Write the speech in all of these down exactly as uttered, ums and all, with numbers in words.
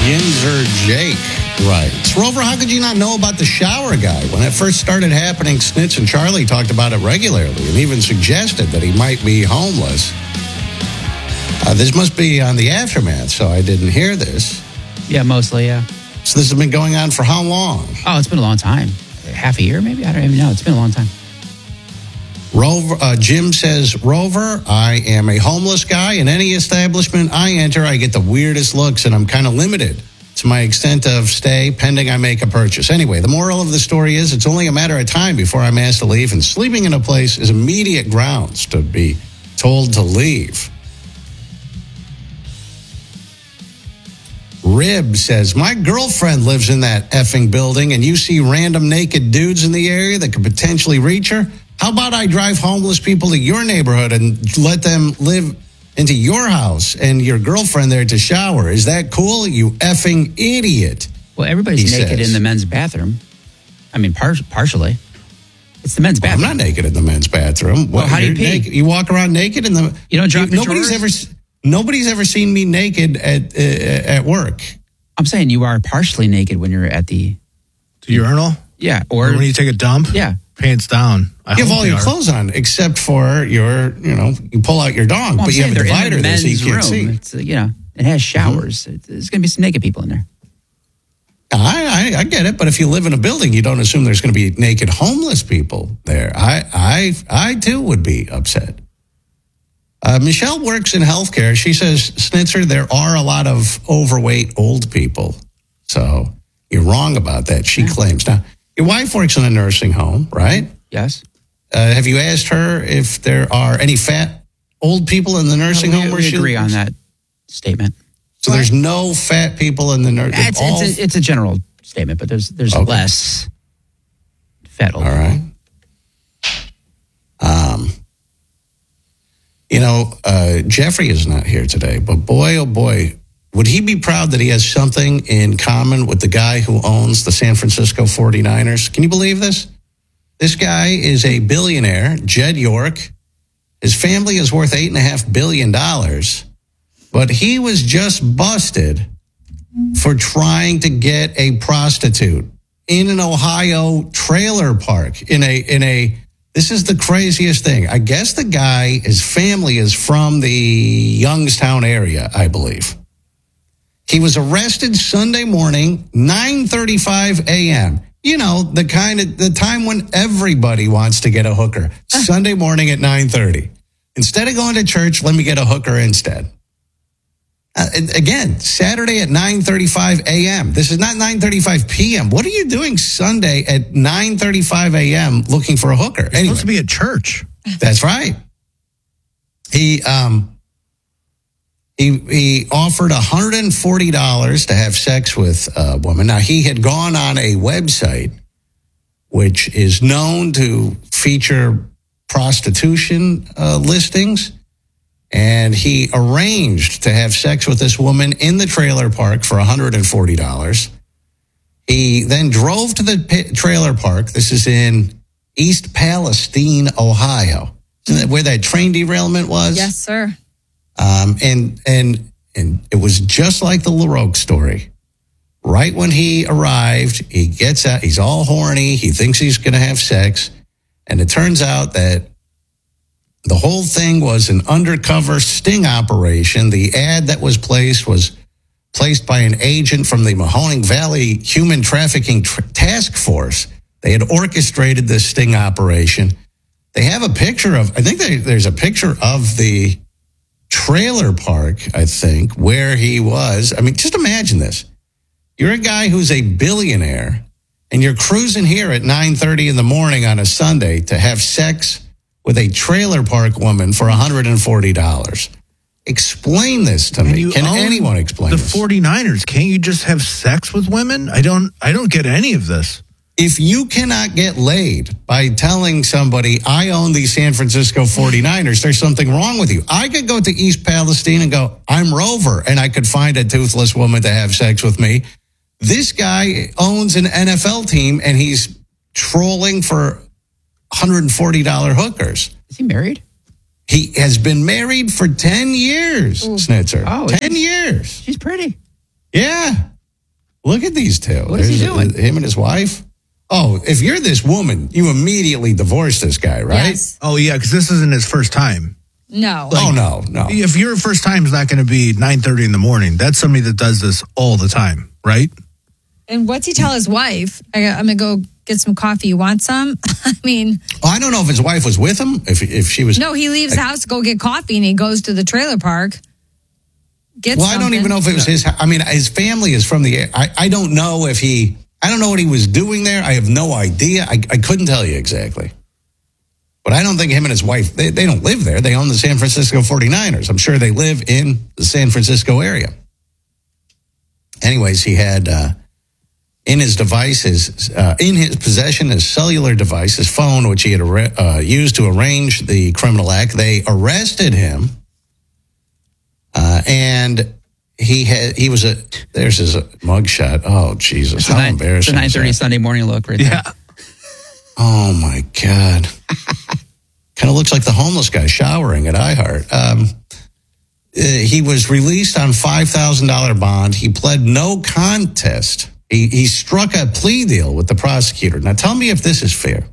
Yinzer Jake writes, Rover, how could you not know about the shower guy? When it first started happening, Snitz and Charlie talked about it regularly and even suggested that he might be homeless. Uh, this must be on the aftermath, so I didn't hear this. Yeah, mostly, yeah. So this has been going on for how long? Oh, it's been a long time. Half a year, maybe? I don't even know. It's been a long time. Rover, uh, Jim says, Rover, I am a homeless guy. In any establishment I enter, I get the weirdest looks, and I'm kind of limited to my extent of stay pending I make a purchase. Anyway, the moral of the story is it's only a matter of time before I'm asked to leave, and sleeping in a place is immediate grounds to be told to leave. Rib says, my girlfriend lives in that effing building, and you see random naked dudes in the area that could potentially reach her? How about I drive homeless people to your neighborhood and let them live into your house and your girlfriend there to shower? Is that cool? You effing idiot. Well, everybody's naked says. in the men's bathroom. I mean, par- partially. It's the men's bathroom. Well, I'm not naked in the men's bathroom. Well, how do you pee? Naked? You walk around naked in the... You don't drop you, your nobody's drawers? ever Nobody's ever seen me naked at uh, at work. I'm saying you are partially naked when you're at the... The urinal? Yeah, or... or when you take a dump? Yeah. Pants down. I You have hope all they your are. clothes on, except for your, you know, you pull out your dong, Well, but you have a they're divider in the there so you men's can't room. see. It's, uh, you know, it has showers. Mm-hmm. There's going to be some naked people in there. I, I I get it, but if you live in a building, you don't assume there's going to be naked homeless people there. I I I too would be upset. Uh, Michelle works in healthcare. She says, Snitzer, there are a lot of overweight old people. So you're wrong about that, she yeah. claims. Now, your wife works in a nursing home, right? Yes. Uh, have you asked her if there are any fat old people in the nursing no, we, home? Where we she agree lives? on that statement. So there's no fat people in the nursing home? It's, all... it's, a, it's a general statement, but there's there's okay. less fat old all right. Um, you know, uh, Jeffrey is not here today, but boy, oh boy, would he be proud that he has something in common with the guy who owns the San Francisco forty-niners? Can you believe this? This guy is a billionaire, Jed York. His family is worth eight and a half billion dollars, but he was just busted for trying to get a prostitute in an Ohio trailer park in a, in a, this is the craziest thing. I guess the guy, his family is from the Youngstown area, I believe. He was arrested Sunday morning, nine thirty-five a.m. You know, the kind of, the time when everybody wants to get a hooker. Sunday morning at nine thirty. Instead of going to church, let me get a hooker instead. Uh, again, Saturday at nine thirty-five a.m. This is not nine thirty-five p.m. What are you doing Sunday at nine thirty-five a.m. looking for a hooker? You're anyway, supposed to be at church. That's right. He um he he offered one hundred forty dollars to have sex with a woman. Now, he had gone on a website which is known to feature prostitution uh, listings. And he arranged to have sex with this woman in the trailer park for one hundred forty dollars. He then drove to the p- trailer park. This is in East Palestine, Ohio, where that train derailment was. Yes, sir. Um, and and and it was just like the LaRoque story. Right when he arrived, he gets out. He's all horny. He thinks he's going to have sex. And it turns out that the whole thing was an undercover sting operation. The ad that was placed was placed by an agent from the Mahoning Valley Human Trafficking Tr- Task Force. They had orchestrated this sting operation. They have a picture of, I think they, there's a picture of the trailer park, I think, where he was. I mean, just imagine this. You're a guy who's a billionaire, and you're cruising here at nine thirty in the morning on a Sunday to have sex with a trailer park woman for one hundred forty dollars. Explain this to me. Can anyone explain the this? The forty-niners, can't you just have sex with women? I don't I don't get any of this. If you cannot get laid by telling somebody, I own the San Francisco forty-niners, there's something wrong with you. I could go to East Palestine and go, I'm Rover, and I could find a toothless woman to have sex with me. This guy owns an N F L team, and he's trolling for one hundred forty dollars hookers. Is he married? He has been married for ten years, Snitzer. Oh, ten years. She's pretty. Yeah. Look at these two. What is he There's, doing? uh, Him and his wife. Oh, if you're this woman, you immediately divorce this guy, right? Yes. Oh, yeah, because this isn't his first time. No. oh, no, no. If your first time is not going to be nine thirty in the morning, that's somebody that does this all the time, right? And what's he tell his wife? I, I'm going to go get some coffee. You want some? I mean, Well, I don't know if his wife was with him, if if she was. no, he leaves the house to go get coffee and he goes to the trailer park. Gets Well, I don't even know if it was his. hou- I mean, his family is from the. I, I don't know if he. I don't know what he was doing there. I have no idea. I, I couldn't tell you exactly. But I don't think him and his wife, they, they don't live there. They own the San Francisco forty-niners. I'm sure they live in the San Francisco area. Anyways, he had uh, in his devices, uh, in his possession, his cellular device, his phone, which he had arra- uh, used to arrange the criminal act. They arrested him. Uh, and he had he was a there's his mugshot. Oh Jesus, It's how a nine, embarrassing! nine is thirty that? Sunday morning look right Yeah. there. Oh my God, kind of looks like the homeless guy showering at iHeart. Um, uh, he was released on five thousand dollar bond. He pled no contest. He he struck a plea deal with the prosecutor. Now tell me if this is fair.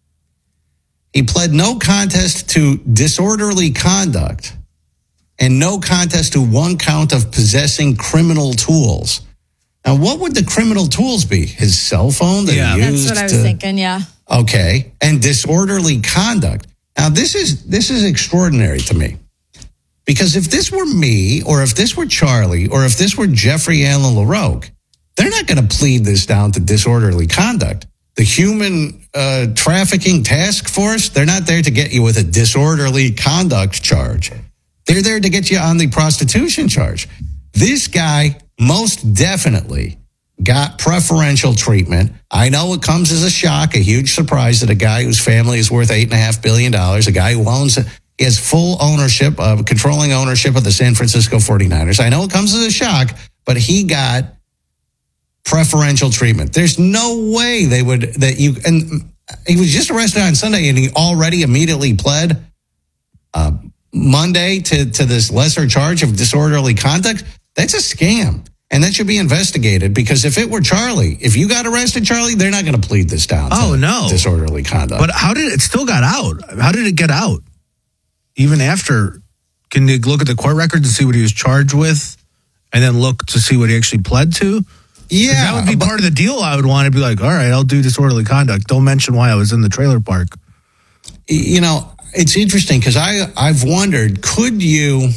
He pled no contest to disorderly conduct and no contest to one count of possessing criminal tools. Now, what would the criminal tools be? His cell phone that Yeah. he That's used what I was to, thinking, yeah. Okay, and disorderly conduct. Now, this is this is extraordinary to me. Because if this were me, or if this were Charlie, or if this were Jeffrey Allen LaRoque, they're not going to plead this down to disorderly conduct. The human uh, trafficking task force, they're not there to get you with a disorderly conduct charge. They're there to get you on the prostitution charge. This guy most definitely got preferential treatment. I know it comes as a shock, a huge surprise that a guy whose family is worth eight and a half billion dollars, a guy who owns, he has full ownership of controlling ownership of the San Francisco forty-niners. I know it comes as a shock, but he got preferential treatment. There's no way they would that you and he was just arrested on Sunday and he already immediately pled uh, Monday to to this lesser charge of disorderly conduct. That's a scam. And that should be investigated because if it were Charlie, if you got arrested, Charlie, they're not going to plead this down. Oh, to no. disorderly conduct. But how did it still got out? How did it get out? Even after, can you look at the court records and see what he was charged with and then look to see what he actually pled to? 'Cause yeah, that would be but- part of the deal. I would want to be like, all right, I'll do disorderly conduct. Don't mention why I was in the trailer park. you know, it's interesting because I I've wondered, could you,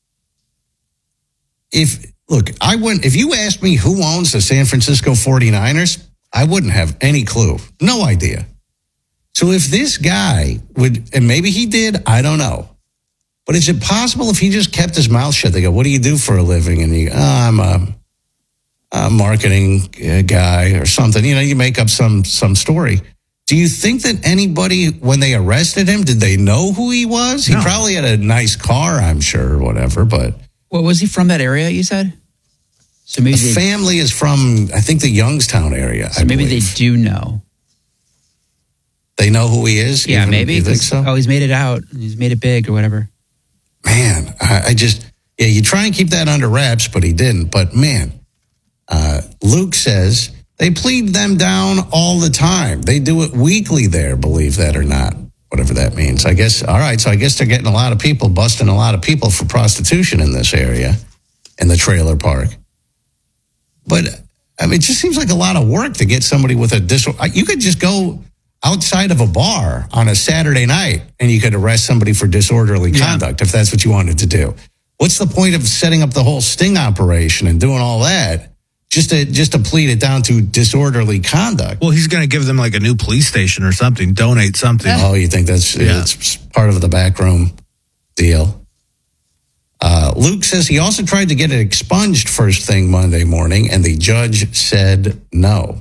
if look, I wouldn't. If you asked me who owns the San Francisco forty-niners, I wouldn't have any clue, no idea. So if this guy would, and maybe he did, I don't know. But is it possible if he just kept his mouth shut? They go, "What do you do for a living?" And he, oh, I'm a, a marketing uh, guy or something. You know, you make up some some story. Do you think that anybody, when they arrested him, did they know who he was? He No. probably had a nice car, I'm sure, or whatever. But What was he from that area? You said. So maybe the they, family is from, I think, the Youngstown area. so I maybe they believe. do know. They know who he is. Yeah, even? maybe. You think 'cause- so? Oh, he's made it out. He's made it big or whatever. Man, I, I just, yeah, you try and keep that under wraps, but he didn't. But man, uh, Luke says they plead them down all the time. They do it weekly there, believe that or not, whatever that means. I guess, all right, so I guess they're getting a lot of people, busting a lot of people for prostitution in this area, in the trailer park. But, I mean, it just seems like a lot of work to get somebody with a dis. You could just go outside of a bar on a Saturday night and you could arrest somebody for disorderly Yeah. conduct if that's what you wanted to do. What's the point of setting up the whole sting operation and doing all that just to just to plead it down to disorderly conduct? Well, he's going to give them like a new police station or something, donate something. Oh, you think that's Yeah. it's part of the backroom deal? Uh, Luke says he also tried to get it expunged first thing Monday morning, and the judge said no.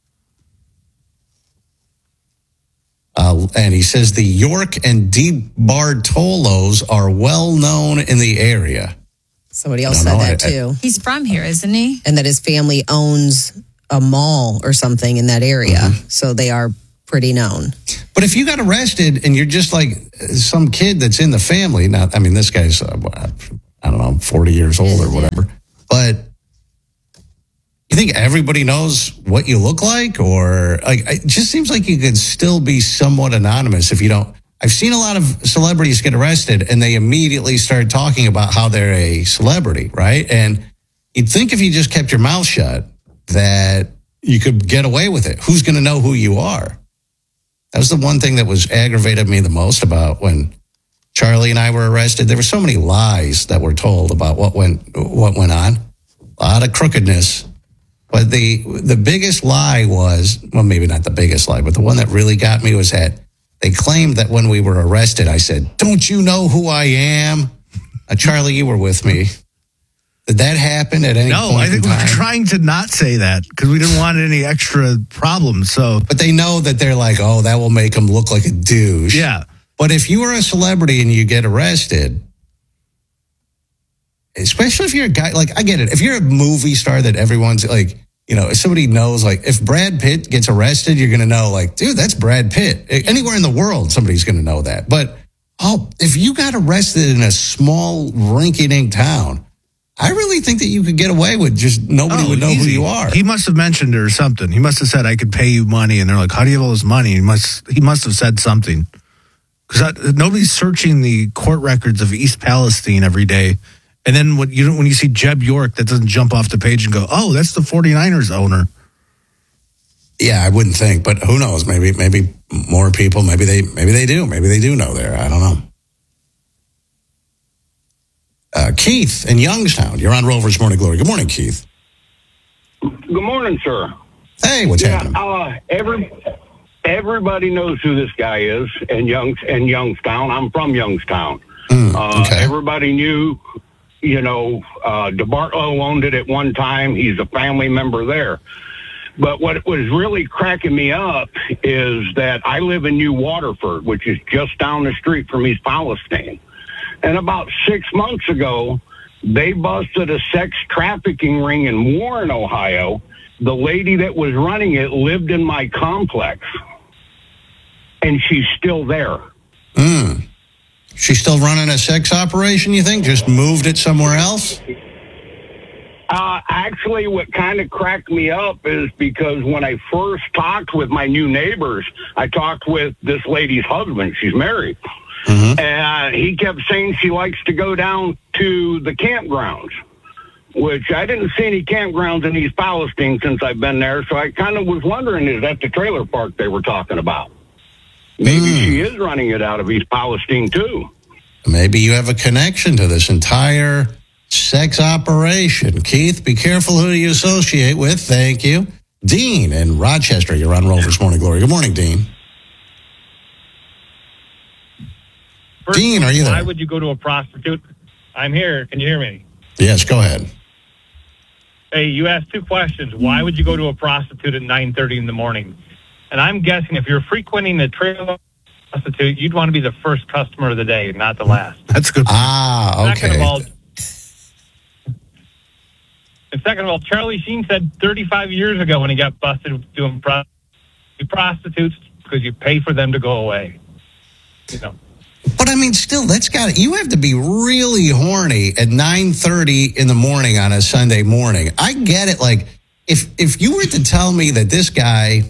Uh, and he says the York and Di Bartolos are well known in the area. Somebody else No, said no, that I- I- too. He's from here, isn't he? And that his family owns a mall or something in that area. Mm-hmm. So they are pretty known. But if you got arrested and you're just like some kid that's in the family, now, I mean, this guy's, uh, I don't know, forty years old or whatever, but you think think everybody knows what you look like? Or like, it just seems like you could still be somewhat anonymous if you don't. I've seen a lot of celebrities get arrested and they immediately start talking about how they're a celebrity, right? And you'd think if you just kept your mouth shut that you could get away with it. Who's going to know who you are? That was the one thing that was aggravated me the most about when Charlie and I were arrested. There were so many lies that were told about what went what went on. A lot of crookedness. But the the biggest lie was, well, maybe not the biggest lie, but the one that really got me was that they claimed that when we were arrested, I said, "Don't you know who I am?" Uh, Charlie, you were with me. Did that happen at any no, point I think in we time? were trying to not say that because we didn't want any extra problems. So, But they know that they're like, oh, that will make them look like a douche. yeah. But if you are a celebrity and you get arrested, especially if you're a guy, like, I get it. If you're a movie star that everyone's like, you know, if somebody knows, like, if Brad Pitt gets arrested, you're going to know, like, dude, that's Brad Pitt. Anywhere in the world, somebody's going to know that. But, oh, if you got arrested in a small rinky-dink town, I really think that you could get away with just nobody Oh, would know easy. who you are. He must have mentioned it or something. He must have said, "I could pay you money," and they're like, "How do you have all this money?" He must. He must have said something because nobody's searching the court records of East Palestine every day. And then when you when you see Jeb York, that doesn't jump off the page and go, "Oh, that's the 49ers owner." Yeah, I wouldn't think, but who knows? Maybe, maybe more people. Maybe they, maybe they do. Maybe they do know there. I don't know. Uh, Keith in Youngstown, you're on Rover's Morning Glory. Good morning, Keith. Good morning, sir. Hey, what's yeah, happening? uh, every everybody knows who this guy is in Youngs in Youngstown. I'm from Youngstown. Mm, uh, okay. Everybody knew, you know, uh, DeBartolo owned it at one time. He's a family member there. But what was really cracking me up is that I live in New Waterford, which is just down the street from East Palestine. And about six months ago, they busted a sex trafficking ring in Warren, Ohio. The lady that was running it lived in my complex, and she's still there. Mm. She's still running a sex operation, you think? Just moved it somewhere else? Uh, actually, what kind of cracked me up is because when I first talked with my new neighbors, I talked with this lady's husband. She's married. Mm-hmm. And he kept saying she likes to go down to the campgrounds, which I didn't see any campgrounds in East Palestine since I've been there. So I kind of was wondering, is that the trailer park they were talking about? Maybe mm. she is running it out of East Palestine, too. Maybe you have a connection to this entire sex operation. Keith, be careful who you associate with. Thank you. Dean in Rochester, you're on Rover's Morning Glory. Good morning, Dean. First, Dean, are you there? Why would you go to a prostitute? I'm here. Can you hear me? Yes, go ahead. Hey, you asked two questions. Why would you go to a prostitute at nine thirty in the morning? And I'm guessing if you're frequenting a trailer prostitute, you'd want to be the first customer of the day, not the last. That's good. Ah, okay. Second of all, and second of all, Charlie Sheen said thirty-five years ago when he got busted doing prostitutes because you pay for them to go away. You know. But I mean, still, that's got to, you have to be really horny at nine thirty in the morning on a Sunday morning. I get it. Like, if if you were to tell me that this guy,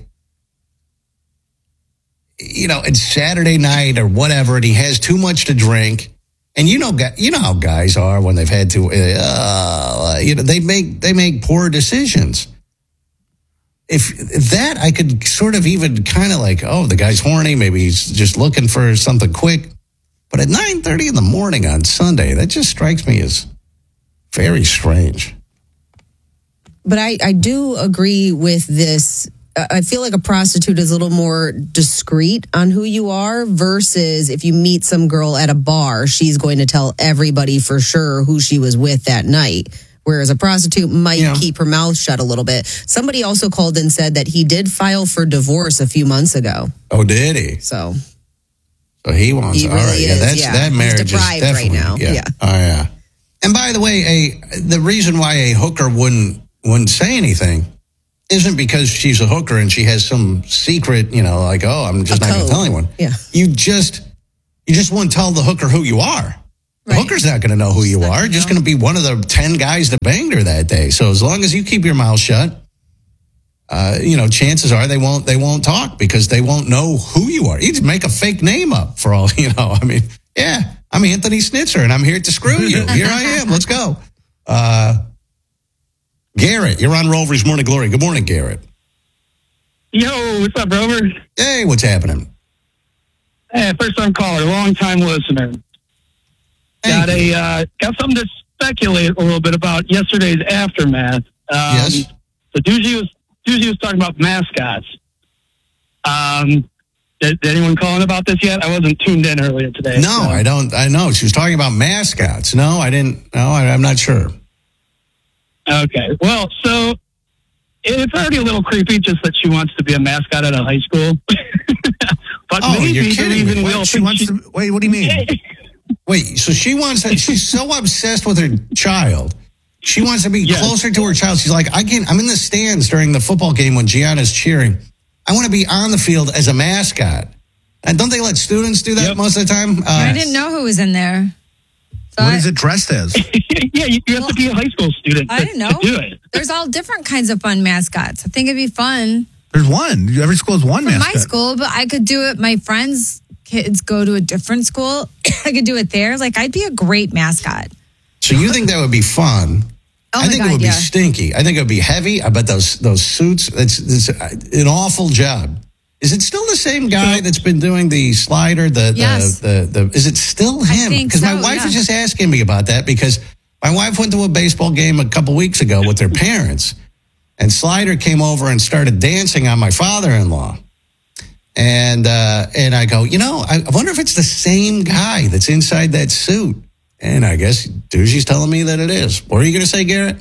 you know, it's Saturday night or whatever, and he has too much to drink, and you know, you know how guys are when they've had to, uh, you know, they make they make poor decisions. If, if that, I could sort of even kind of like, oh, the guy's horny, maybe he's just looking for something quick. But at nine thirty in the morning on Sunday, that just strikes me as very strange. But I, I do agree with this. I feel like a prostitute is a little more discreet on who you are versus if you meet some girl at a bar, she's going to tell everybody for sure who she was with that night. Whereas a prostitute might yeah. keep her mouth shut a little bit. Somebody also called and said that he did file for divorce a few months ago. Oh, did he? So... So he wants, he all really right, yeah, is, that's, yeah. that marriage He's deprived is definitely, right now. Yeah. yeah. Oh, yeah. And by the way, a the reason why a hooker wouldn't wouldn't say anything isn't because she's a hooker and she has some secret, you know, like, oh, I'm just a not going to code. tell anyone. Yeah. You just, you just won't tell the hooker who you are. The right. hooker's not going to know who you are. Just going to be one of the ten guys that banged her that day. So as long as you keep your mouth shut, uh, you know, chances are they won't they won't talk because they won't know who you are. You just make a fake name up for all you know. I mean, yeah, I'm Anthony Snitzer, and I'm here to screw you. Here I am. Let's go. Uh, Garrett, you're on Rover's Morning Glory. Good morning, Garrett. Yo, what's up, Rover? Hey, what's happening? Hey, first time caller, long time listener. Hey. Got a uh, got something to speculate a little bit about yesterday's aftermath. Um, Yes. So Doogie was Doogie was talking about mascots. Um, did, did anyone calling about this yet? I wasn't tuned in earlier today. No, so. I don't. I know she was talking about mascots. No, I didn't. No, I, I'm not sure. Okay. Well, so it's already a little creepy just that she wants to be a mascot at a high school. But Oh, maybe you're the kidding me. reason Wait, we'll she think wants she- to. Wait, what do you mean? Wait, so she wants that? She's so obsessed with her child. She wants to be Yes. closer to her child. She's like, I can. I'm in the stands during the football game when Gianna's cheering. I want to be on the field as a mascot. And don't they let students do that Yep. most of the time? Uh, I didn't know who was in there. So What I, is it dressed as? yeah, you, you have to be a high school student I to, didn't know. to do it. There's all different kinds of fun mascots. I think it'd be fun There's one. Every school has one for mascot. my school, but I could do it. My friends' kids go to a different school. I could do it there. Like, I'd be a great mascot. So you think that would be fun? Oh I my think God, it would yeah. be stinky. I think it would be heavy. I bet those those suits. It's, it's an awful job. Is it still the same guy that's been doing the slider? The Yes. the, the the is it still I him? think Because my so, wife yeah. was just asking me about that because my wife went to a baseball game a couple weeks ago with their parents, and Slider came over and started dancing on my father-in-law. And uh, and I go, you know, I wonder if it's the same guy that's inside that suit. And I guess Doogie's telling me that it is. What are you going to say, Garrett?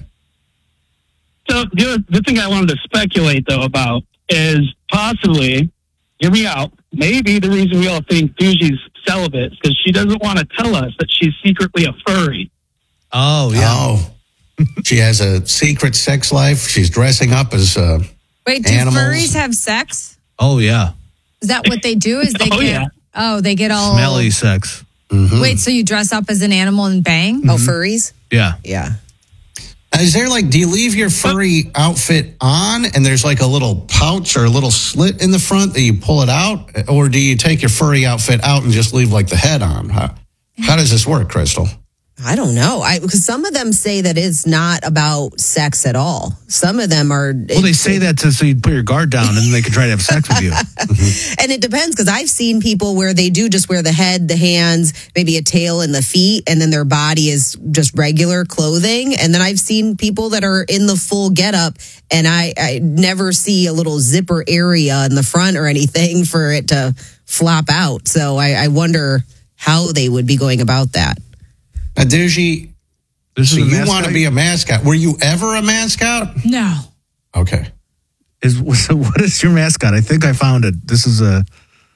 So the, other, the thing I wanted to speculate, though, about is possibly, hear me out, maybe the reason we all think Doogie's celibate is because she doesn't want to tell us that she's secretly a furry. Oh, yeah. Oh, she has a secret sex life. She's dressing up as uh, Wait, do Animals. furries have sex? Oh, yeah. Is that what they do? Is they Oh, get yeah. oh they get all Smelly sex. Wait, so you dress up as an animal and bang? Oh, furries? Yeah. Yeah. Is there like, do you leave your furry outfit on and there's like a little pouch or a little slit in the front that you pull it out? Or do you take your furry outfit out and just leave like the head on? How, how does this work, Crystal? I don't know. I because some of them say that it's not about sex at all. Some of them are. Well, they say that to, so you put your guard down and then they can try to have sex with you. And it depends because I've seen people where they do just wear the head, the hands, maybe a tail and the feet, and then their body is just regular clothing. And then I've seen people that are in the full getup, and I, I never see a little zipper area in the front or anything for it to flop out. So I, I wonder how they would be going about that. Now, Doogie, This so is a you mascot? want to be a mascot. Were you ever a mascot? No. Okay. Is so what is your mascot? I think I found it. This is a.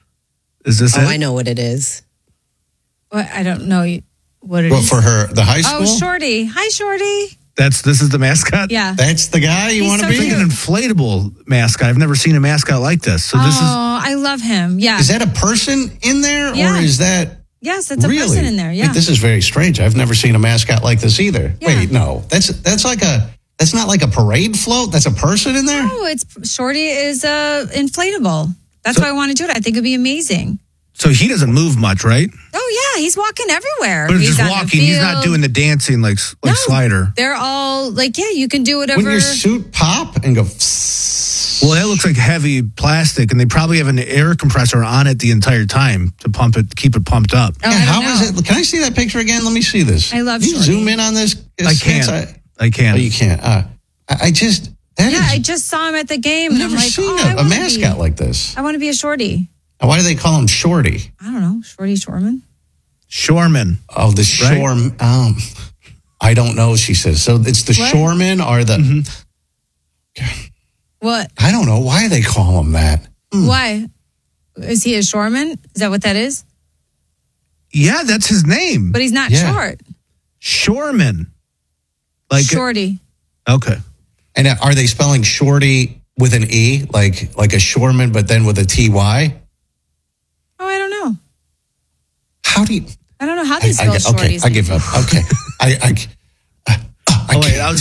Is this Oh, it? I know what it is. What I don't know what it is. Well, for her, the high school? Oh, Shorty. Hi, Shorty. That's this is the mascot. Yeah. That's the guy you He's want to so be? I think an inflatable mascot. I've never seen a mascot like this. So this oh, I love him. Yeah. Is that a person in there Yeah. or is that yes, that's a really? person in there. Yeah. Wait, this is very strange. I've never seen a mascot like this either. Yeah. Wait, no. That's that's like a that's not like a parade float. That's a person in there? Oh, it's Shorty is uh, inflatable. That's why I want to do it. I think it'd be amazing. is, so he doesn't move much, right? Oh yeah, he's walking evervelhere. But he's just on the walking. He's not field. doing the dancing like like No. Slider. They're all like, yeah, you can do whatever. Wouldn't your suit pop and go Well, that looks like heavy plastic, and they probably have an air compressor on it the entire time to pump it, keep it pumped up. Oh, Yeah, I don't how know. is it? Can I see that picture again? Let me see this. I love Can you Shorty. zoom in on this? I can't. I, I can't. oh, you can't. Uh, I, I just that Yeah, is- I just saw him at the game, I've and I'm never like, seen oh, a, I a wanna mascot be, like this. I want to be a Shorty. Why do they call him Shorty? I don't know, Shorty Shorman. Shoreman. Oh, the Right. shore. Um, I don't know. She says so. It's the What? shoremen or the. Mm-hmm. What? I don't know why they call him that. Why? Is he a shoreman? Is that what that is? Yeah, that's his name. But he's not Yeah. short. Shoreman. Like Shorty. okay. And are they spelling Shorty with an E, like like a shoreman, but then with a T Y? Oh, I don't know. How do you? I don't know how I, they spell I, okay, Shorty's I name. give up. Okay, I I, I, I Oh wait, can't. I was